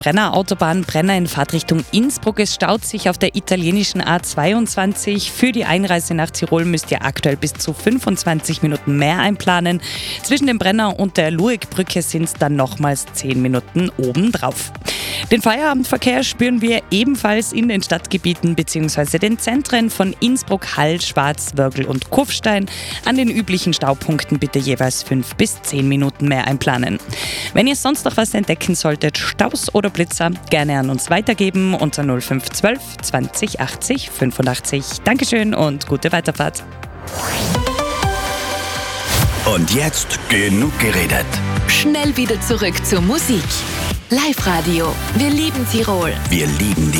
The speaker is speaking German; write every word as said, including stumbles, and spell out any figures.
Brenner Autobahn, Brenner in Fahrtrichtung Innsbruck. Es staut sich auf der italienischen A zweiundzwanzig. Für die Einreise nach Tirol müsst ihr aktuell bis zu fünfundzwanzig Minuten mehr einplanen. Zwischen dem Brenner und der Luegbrücke sind es dann nochmals zehn Minuten obendrauf. Den Feierabendverkehr spüren wir ebenfalls in den Stadtgebieten bzw. den Zentren von Innsbruck, Hall, Schwaz, Wörgl und Kufstein. An den üblichen Staupunkten bitte jeweils fünf bis zehn Minuten mehr einplanen. Wenn ihr sonst noch was entdecken solltet, Staus oder Blitzer, gerne an uns weitergeben unter null fünf eins zwei zwanzig achtzig fünfundachtzig. Dankeschön und gute Weiterfahrt. Und jetzt genug geredet. Schnell wieder zurück zur Musik. Live-Radio. Wir lieben Tirol. Wir lieben die